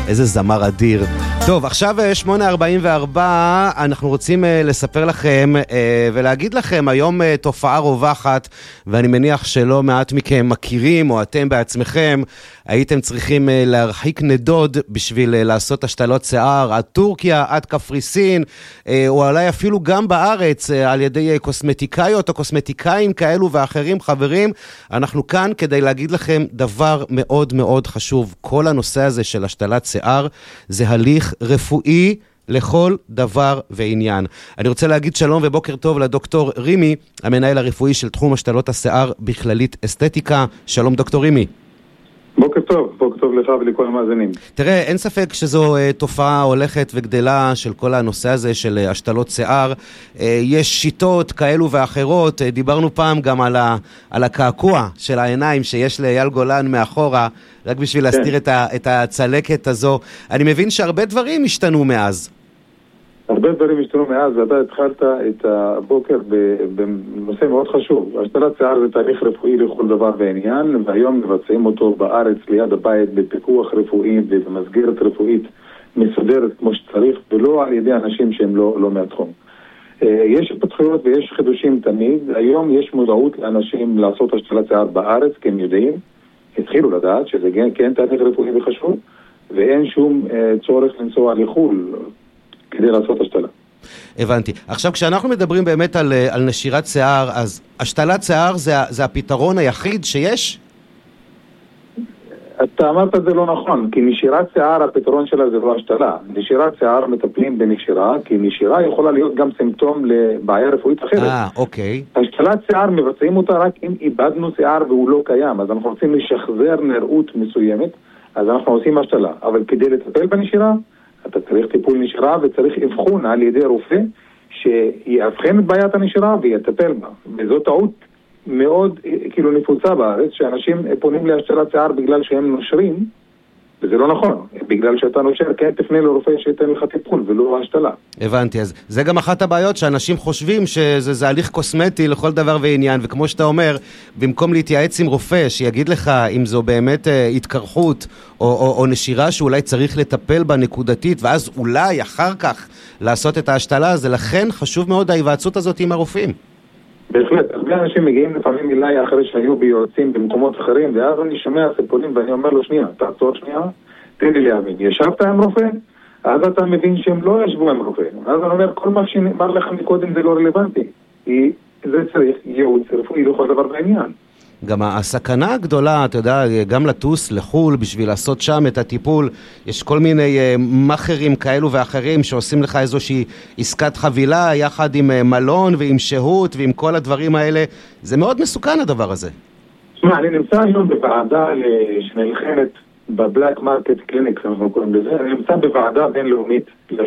איזה זמר אדיר. טוב, עכשיו 8:44, אנחנו רוצים לספר לכם ולהגיד לכם היום תופעה רווחת, ואני מניח שלא מעט מכם מכירים, או אתם בעצמכם, הייתם צריכים להרחיק נדוד בשביל לעשות השתלות שיער, עד טורקיה, עד קפריסין, או אולי אפילו גם בארץ, על ידי קוסמטיקאיות או קוסמטיקאים כאלו ואחרים. חברים, אנחנו כאן כדי להגיד לכם דבר מאוד מאוד חשוב. כל הנושא הזה של השתלת שיער זה הליך רפואי לכל דבר ועניין. אני רוצה להגיד שלום ובוקר טוב לדוקטור רימי, המנהל הרפואי של תחום השתלות השיער בכללית אסתטיקה. שלום דוקטור רימי. בוקר טוב לך ולכל המאזינים. תראה, אין ספק שזו תופעה הולכת וגדלה של כל הנושא הזה של השתלות שיער. יש שיטות כאלו ואחרות, דיברנו פעם גם על הקעקוע של העיניים שיש לאייל גולן מאחורה, רק בשביל להסתיר את הצלקת הזו. אני מבין שהרבה דברים השתנו מאז. הרבה דברים השתנו מאז, ואתה התחלת את הבוקר בנושא מאוד חשוב. השתלת שיער זה תהליך רפואי לכל דבר ועניין, והיום מבצעים אותו בארץ ליד הבית בפיקוח רפואי ובמסגרת רפואית מסודרת כמו שצריך, ולא על ידי אנשים שהם לא מהתחום. יש התפתחויות ויש חידושים תמיד. היום יש מודעות לאנשים לעשות השתלת שיער בארץ, כי הם יודעים, התחילו לדעת שזה כן תהליך רפואי וחשוב, ואין שום צורך לנסוע לחו"ל כדי לעשות השתלה. הבנתי. עכשיו, כשאנחנו מדברים באמת על נשירת שיער, אז השתלת שיער זה הפתרון היחיד שיש? אתה אמרת את זה לא נכון, כי נשירת שיער, הפתרון שלה זה לא השתלה. נשירת שיער מטפלים בנשירה, כי נשירה יכולה להיות גם סימפטום לבעיה רפואית אחרת. אוקיי. השתלת שיער מבצעים אותה רק אם איבדנו שיער והוא לא קיים, אז אנחנו רוצים לשחזר נראות מסוימת, אז אנחנו עושים השתלה. אבל כדי לטפל בנשירה, אתה צריך טיפול נשירה וצריך אבחון על ידי רופא שיאבחן את בעיית הנשירה ויטפל בה. וזו טעות מאוד נפוצה בארץ, שאנשים פונים להשתלת שיער בגלל שהם נושרים, וזה לא נכון. בגלל שאתה נושר, כן תפנה לרופא שייתן לך טיפול ולא השתלה. הבנתי, אז זה גם אחת הבעיות שאנשים חושבים שזה הליך קוסמטי לכל דבר ועניין, וכמו שאתה אומר, במקום להתייעץ עם רופא שיגיד לך אם זו באמת התקרחות או נשירה שאולי צריך לטפל בה נקודתית, ואז אולי אחר כך לעשות את ההשתלה, זה לכן חשוב מאוד ההיוועצות הזאת עם הרופאים. בהחלט, הרבה אנשים מגיעים לפעמים אליי אחרי שהיו ביועצים במקומות אחרים, ואז אני שומע סיפורים ואני אומר לו שנייה, תעצור שנייה, תן לי להבין, ישבת עם רופא? אז אתה מבין שהם לא ישבו עם רופא. אז אני אומר, כל מה שנאמר לך מקודם זה לא רלוונטי, כי זה צריך ייעוץ רפואי לכל דבר בעניין. גם הסכנה הגדולה, אתה יודע, גם לטוס לחול בשביל לעשות שם את הטיפול, יש כל מיני מאכערים כאלו ואחרים שעושים לך איזושהי עסקת חבילה יחד עם מלון ועם שהות ועם כל הדברים האלה. זה מאוד מסוכן הדבר הזה. תשמע, אני נמצא היום בוועדה שנלחמת בבלק מרקט קליניק, אנחנו קוראים לזה. אני נמצא בוועדה בינלאומית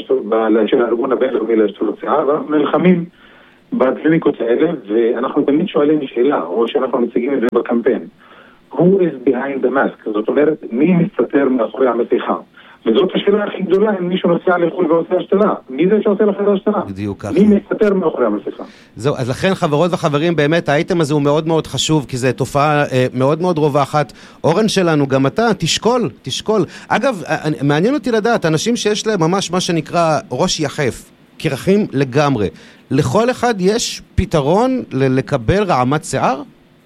של הארגון הבינלאומי להשתלות שיער, ואנחנו נלחמים בקליניקות האלה, ואנחנו תמיד שואלים שאלה, או שאנחנו מציגים את זה בקמפיין. Who is behind the mask? זאת אומרת, מי מסתתר מאחורי המסכה? וזאת השאלה הכי גדולה, אם מישהו נוסע לחו"ל ועושה השתלה. מי זה שעושה לך את השתלה? בדיוק ככה. מי מסתתר מאחורי המסכה? זהו, אז לכן חברות וחברים, באמת האייטם הזה הוא מאוד מאוד חשוב, כי זו תופעה מאוד מאוד רווחת. אורן שלנו, גם אתה, תשקול. אגב, מעניין אותי לדעת, אנשים שיש להם ממש מה שנקרא ראש יחף, קרחים לגמרי. לכל אחד יש פתרון לקבל רעמת שיער?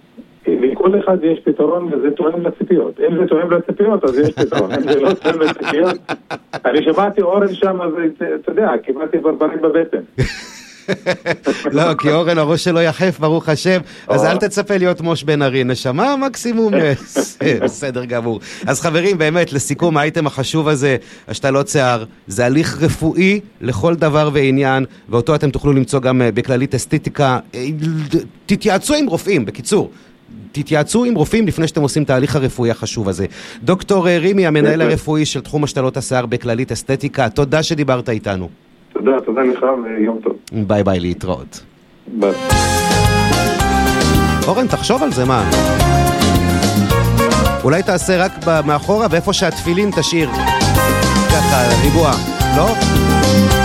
לכל אחד יש פתרון וזה תואם לציפיות. אם זה תואם לציפיות, אז יש פתרון. אם זה לא תואם לציפיות, אני שמעתי אורן שם, אז אתה יודע, קיבלתי ברברים בבטן. לא, כי אורן הראש שלו יחף, ברוך השם, אז אל תצפה להיות מוש בן ארי, נשמה מקסימום, בסדר גמור. אז חברים, באמת, לסיכום האייטם החשוב הזה, השתלות שיער, זה הליך רפואי לכל דבר ועניין, ואותו אתם תוכלו למצוא גם בכללית אסתטיקה. תתייעצו עם רופאים, בקיצור. תתייעצו עם רופאים לפני שאתם עושים תהליך הרפואי החשוב הזה. דוקטור רימי, המנהל הרפואי של תחום השתלות השיער בכללית אסתטיקה, תודה שדיברת איתנו. תודה לך ויום טוב. ביי ביי, להתראות. ביי. אורן, תחשוב על זה, מה? אולי תעשה רק מאחורה, ואיפה שהתפילין תשאיר. ככה, ריבוע, לא?